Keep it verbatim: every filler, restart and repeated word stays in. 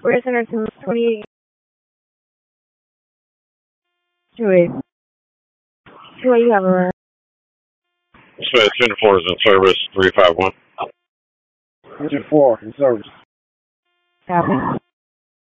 Where's Anderson twenty-eight? Two eight. Two eight, you have a run. Smith, ten four is in service, three five one. ten four in service. Copy.